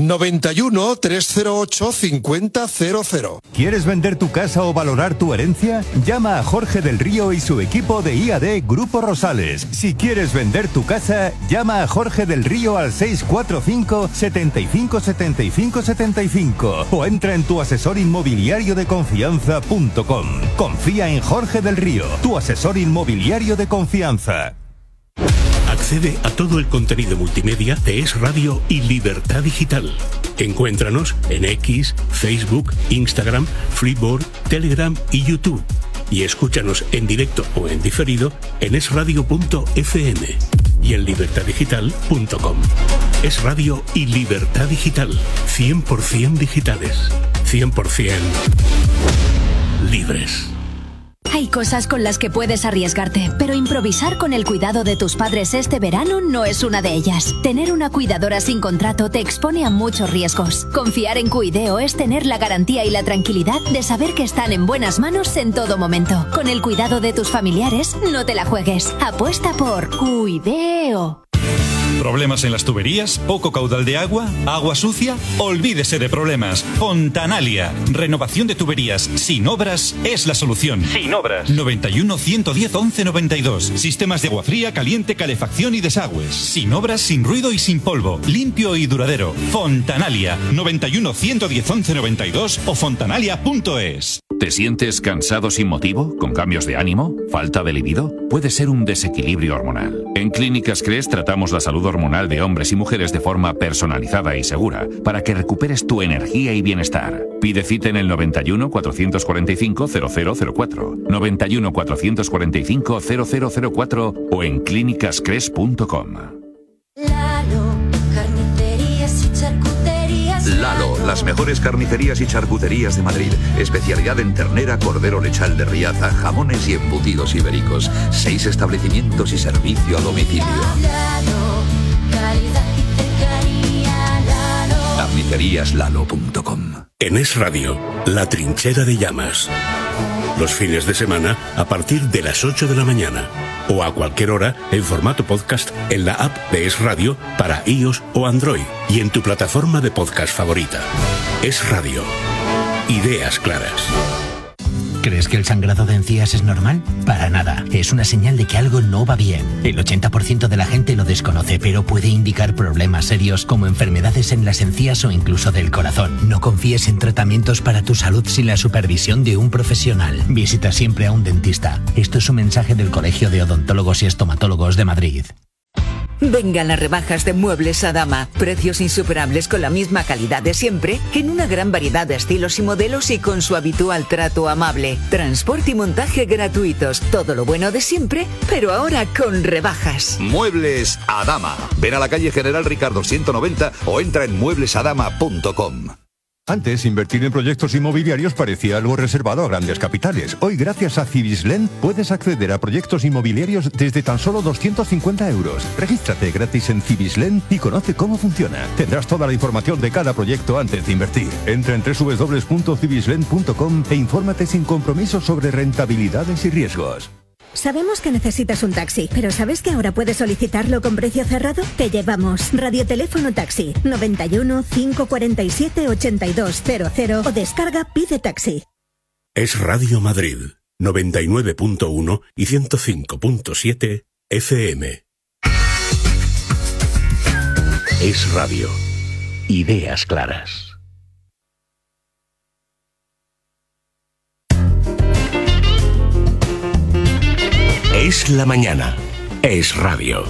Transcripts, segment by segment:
91 308 5000. ¿Quieres vender tu casa o valorar tu herencia? Llama a Jorge del Río y su equipo de IAD Grupo Rosales. Si quieres vender tu casa, llama a Jorge del Río al 645 75 75 75 o entra en tuasesorinmobiliariodeconfianza.com. Confía en Jorge del Río, tu asesor inmobiliario de confianza. Accede a todo el contenido multimedia de Es Radio y Libertad Digital. Encuéntranos en X, Facebook, Instagram, Flipboard, Telegram y YouTube. Y escúchanos en directo o en diferido en esradio.fm y en libertaddigital.com. Es Radio y Libertad Digital. 100% digitales. 100% libres. Hay cosas con las que puedes arriesgarte, pero improvisar con el cuidado de tus padres este verano no es una de ellas. Tener una cuidadora sin contrato te expone a muchos riesgos. Confiar en Cuideo es tener la garantía y la tranquilidad de saber que están en buenas manos en todo momento. Con el cuidado de tus familiares, no te la juegues. Apuesta por Cuideo. ¿Problemas en las tuberías? ¿Poco caudal de agua? ¿Agua sucia? Olvídese de problemas. Fontanalia. Renovación de tuberías sin obras es la solución. Sin obras. 91 110 11 92. Sistemas de agua fría, caliente, calefacción y desagües. Sin obras, sin ruido y sin polvo. Limpio y duradero. Fontanalia. 91 110 11 92 o fontanalia.es. ¿Te sientes cansado sin motivo? ¿Con cambios de ánimo? ¿Falta de libido? Puede ser un desequilibrio hormonal. En Clínicas CRES tratamos la salud hormonal de hombres y mujeres de forma personalizada y segura para que recuperes tu energía y bienestar. Pide cita en el 91 445 0004, 91 445 0004 o en clínicascres.com. Lalo, las mejores carnicerías y charcuterías de Madrid. Especialidad en ternera, cordero lechal de Riaza, jamones y embutidos ibéricos. 6 establecimientos y servicio a domicilio. Carniceríaslalo.com. En Es Radio, La Trinchera de Llamas. Los fines de semana a partir de las 8 de la mañana. O a cualquier hora en formato podcast en la app de Es Radio para iOS o Android y en tu plataforma de podcast favorita. Es Radio. Ideas claras. ¿Crees que el sangrado de encías es normal? Para nada. Es una señal de que algo no va bien. El 80% de la gente lo desconoce, pero puede indicar problemas serios como enfermedades en las encías o incluso del corazón. No confíes en tratamientos para tu salud sin la supervisión de un profesional. Visita siempre a un dentista. Esto es un mensaje del Colegio de Odontólogos y Estomatólogos de Madrid. Vengan las rebajas de Muebles Adama. Precios insuperables con la misma calidad de siempre, en una gran variedad de estilos y modelos y con su habitual trato amable. Transporte y montaje gratuitos. Todo lo bueno de siempre, pero ahora con rebajas. Muebles Adama. Ven a la calle General Ricardo 190 o entra en mueblesadama.com. Antes, invertir en proyectos inmobiliarios parecía algo reservado a grandes capitales. Hoy, gracias a Cibislen, puedes acceder a proyectos inmobiliarios desde tan solo 250 euros. Regístrate gratis en Cibislen y conoce cómo funciona. Tendrás toda la información de cada proyecto antes de invertir. Entra en www.cibislen.com e infórmate sin compromiso sobre rentabilidades y riesgos. Sabemos que necesitas un taxi, pero ¿sabes que ahora puedes solicitarlo con precio cerrado? Te llevamos. Radioteléfono Taxi 91 547 8200 o descarga Pide Taxi. Es Radio Madrid 99.1 y 105.7 FM. Es Radio. Ideas claras. Es la mañana. Es Radio.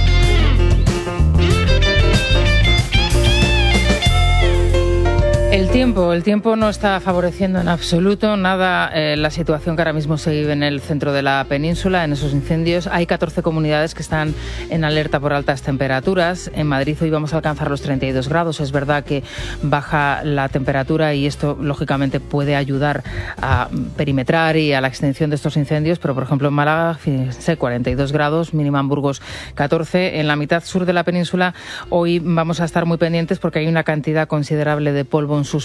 El tiempo no está favoreciendo en absoluto nada la situación que ahora mismo se vive en el centro de la península, en esos incendios. Hay 14 comunidades que están en alerta por altas temperaturas. En Madrid hoy vamos a alcanzar los 32 grados. Es verdad que baja la temperatura y esto, lógicamente, puede ayudar a perimetrar y a la extensión de estos incendios. Pero, por ejemplo, en Málaga, fíjense, 42 grados, mínima en Burgos 14. En la mitad sur de la península hoy vamos a estar muy pendientes porque hay una cantidad considerable de polvo en suspensión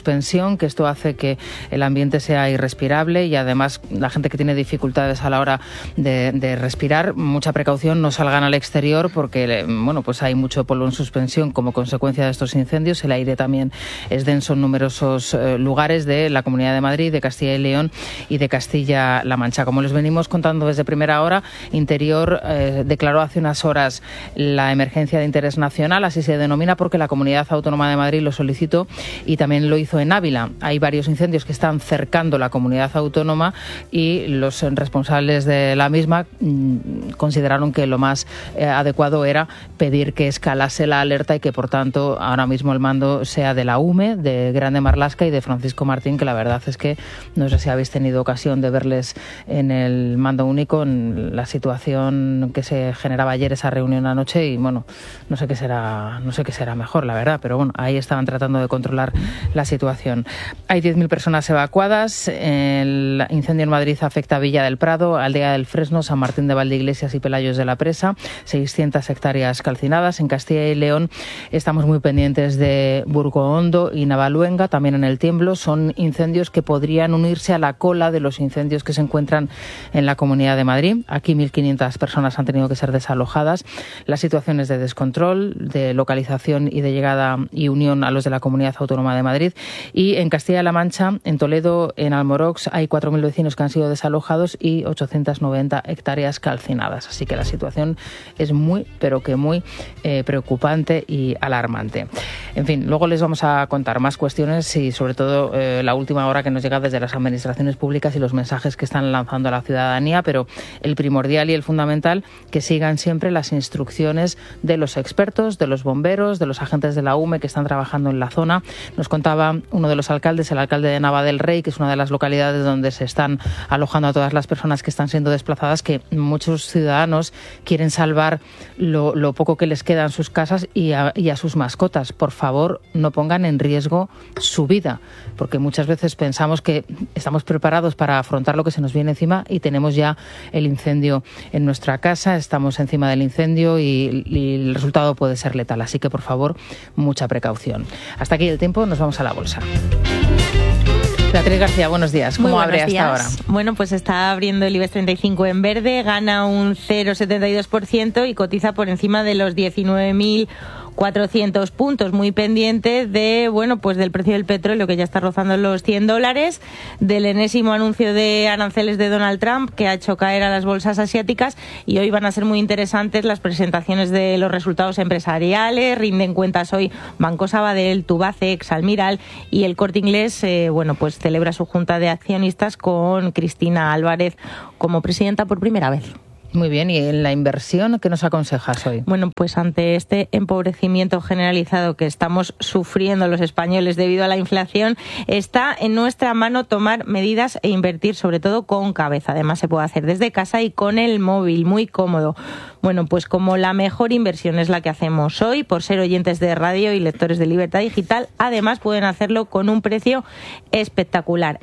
suspensión, que esto hace que el ambiente sea irrespirable y además la gente que tiene dificultades a la hora de respirar, mucha precaución, no salgan al exterior porque pues hay mucho polvo en suspensión como consecuencia de estos incendios. El aire también es denso en numerosos lugares de la Comunidad de Madrid, de Castilla y León y de Castilla-La Mancha. Como les venimos contando desde primera hora, Interior declaró hace unas horas la emergencia de interés nacional, así se denomina porque la Comunidad Autónoma de Madrid lo solicitó y también lo hizo en Ávila. Hay varios incendios que están cercando la comunidad autónoma y los responsables de la misma consideraron que lo más adecuado era pedir que escalase la alerta y que, por tanto, ahora mismo el mando sea de la UME, de Grande Marlaska y de Francisco Martín, que la verdad es que no sé si habéis tenido ocasión de verles en el mando único, en la situación que se generaba ayer, esa reunión anoche, y bueno, no sé qué será mejor, la verdad, pero bueno, ahí estaban tratando de controlar la situación. Hay 10.000 personas evacuadas. El incendio en Madrid afecta a Villa del Prado, Aldea del Fresno, San Martín de Valdeiglesias y Pelayos de la Presa, 600 hectáreas calcinadas. En Castilla y León estamos muy pendientes de Burgohondo y Navaluenga, también en el Tiemblo. Son incendios que podrían unirse a la cola de los incendios que se encuentran en la Comunidad de Madrid. Aquí 1.500 personas han tenido que ser desalojadas. La situación es de descontrol, de localización y de llegada y unión a los de la Comunidad Autónoma de Madrid. Y en Castilla-La Mancha, en Toledo, en Almorox, hay 4.000 vecinos que han sido desalojados y 890 hectáreas calcinadas. Así que la situación es muy, pero que muy preocupante y alarmante. En fin, luego les vamos a contar más cuestiones y sobre todo la última hora que nos llega desde las administraciones públicas y los mensajes que están lanzando a la ciudadanía, pero el primordial y el fundamental, que sigan siempre las instrucciones de los expertos, de los bomberos, de los agentes de la UME que están trabajando en la zona. Nos contaba uno de los alcaldes, el alcalde de Nava del Rey, que es una de las localidades donde se están alojando a todas las personas que están siendo desplazadas, que muchos ciudadanos quieren salvar lo poco que les queda en sus casas y a sus mascotas. Por favor, no pongan en riesgo su vida, porque muchas veces pensamos que estamos preparados para afrontar lo que se nos viene encima y tenemos ya el incendio en nuestra casa, estamos encima del incendio y el resultado puede ser letal. Así que, por favor, mucha precaución. Hasta aquí el tiempo, nos vamos a la bolsa. Beatriz García, buenos días. ¿Cómo abre hasta ahora? Bueno, pues está abriendo el IBEX 35 en verde, gana un 0,72% y cotiza por encima de los 19.400 puntos, muy pendiente de, pues del precio del petróleo, que ya está rozando los $100, del enésimo anuncio de aranceles de Donald Trump, que ha hecho caer a las bolsas asiáticas, y hoy van a ser muy interesantes las presentaciones de los resultados empresariales. Rinden cuentas hoy Banco Sabadell, Tubacex, Almiral, y el Corte Inglés, pues celebra su junta de accionistas con Cristina Álvarez como presidenta por primera vez. Muy bien, ¿y en la inversión qué nos aconsejas hoy? Bueno, pues ante este empobrecimiento generalizado que estamos sufriendo los españoles debido a la inflación, está en nuestra mano tomar medidas e invertir, sobre todo con cabeza. Además, se puede hacer desde casa y con el móvil, muy cómodo. Bueno, pues como la mejor inversión es la que hacemos hoy, por ser oyentes de radio y lectores de Libertad Digital, además pueden hacerlo con un precio espectacular.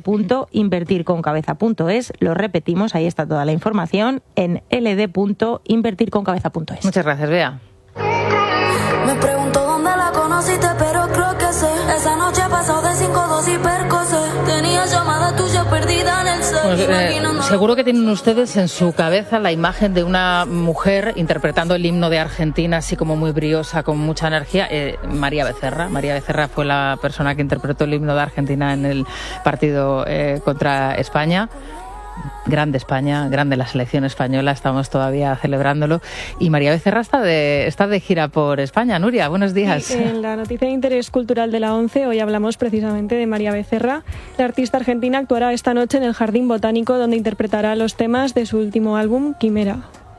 ld.invertirconcabeza.es, lo repetimos, ahí está toda la información, en ld.invertirconcabeza.es. Muchas gracias, Bea. Me pregunto dónde la conociste, pero creo que sé. Esa noche pasó de 5-2 y percose. Tenía llamada tuya perdida en el cel. Seguro que tienen ustedes en su cabeza la imagen de una mujer interpretando el himno de Argentina, así como muy briosa, con mucha energía. María Becerra. María Becerra fue la persona que interpretó el himno de Argentina en el partido contra España. Grande España, grande la selección española, estamos todavía celebrándolo. Y María Becerra está de gira por España. Nuria, buenos días. Sí, en la noticia de interés cultural de la ONCE hoy hablamos precisamente de María Becerra. La artista argentina actuará esta noche en el Jardín Botánico, donde interpretará los temas de su último álbum, Quimera.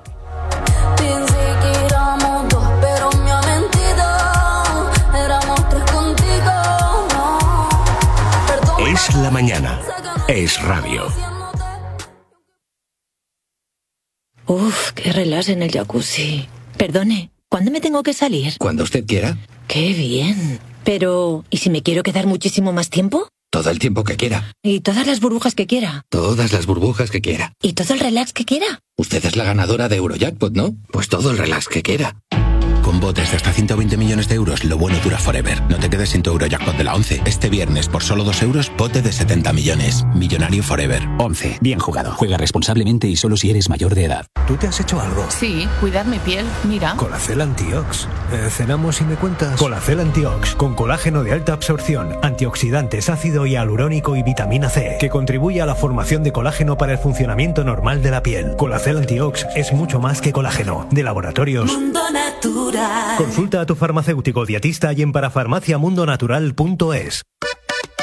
Es la mañana, es radio. Uf, qué relax en el jacuzzi. Perdone, ¿cuándo me tengo que salir? Cuando usted quiera. ¡Qué bien! Pero, ¿y si me quiero quedar muchísimo más tiempo? Todo el tiempo que quiera. ¿Y todas las burbujas que quiera? Todas las burbujas que quiera. ¿Y todo el relax que quiera? Usted es la ganadora de Eurojackpot, ¿no? Pues todo el relax que quiera. Con Con botes de hasta 120 millones de euros, lo bueno dura forever. No te quedes sin tu Eurojackpot de la 11. Este viernes, por solo 2 euros, bote de 70 millones. Millonario forever. 11. Bien jugado. Juega responsablemente y solo si eres mayor de edad. ¿Tú te has hecho algo? Sí, cuidar mi piel. Mira. Colacel Antiox. ¿Cenamos y me cuentas? Colacel Antiox, con colágeno de alta absorción, antioxidantes, ácido hialurónico y vitamina C, que contribuye a la formación de colágeno para el funcionamiento normal de la piel. Colacel Antiox es mucho más que colágeno. De Laboratorios Mundo Natural. Consulta a tu farmacéutico dietista y en parafarmaciamundonatural.es.